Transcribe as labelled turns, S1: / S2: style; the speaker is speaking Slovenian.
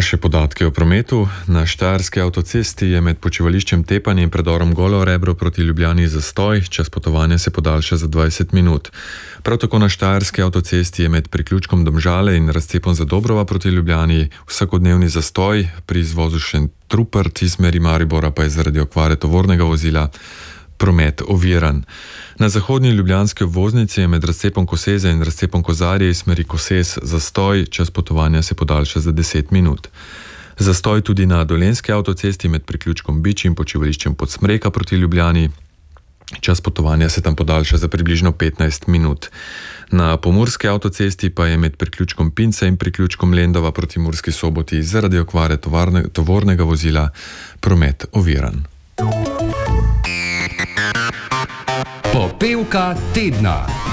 S1: še podatke o prometu. Na Štajerski avtocesti je med počivališčem Tepanje in predorom Golo Rebro proti Ljubljani zastoj, čas potovanja se podaljša za 20 minut. Prav tako na Štajerski avtocesti je med priključkom Domžale in razcepom Zadobrova proti Ljubljani vsakodnevni zastoj, pri izvozu Šentrupert iz smeri Maribora pa je zaradi okvare tovornega vozila promet oviran. Na zahodnji ljubljanski obvoznici je med razcepom Koseze in razcepom Kozarje iz smeri Koses zastoj, čas potovanja se podaljša za 10 minut. Zastoj tudi na Dolenjski avtocesti med priključkom Bič in počivališčem Podsmreka proti Ljubljani. Čas potovanja se tam podaljša za približno 15 minut. Na Pomurski avtocesti pa je med priključkom Pince in priključkom Lendova proti Murski Soboti zaradi okvare tovornega vozila promet oviran.
S2: Popevka tedna.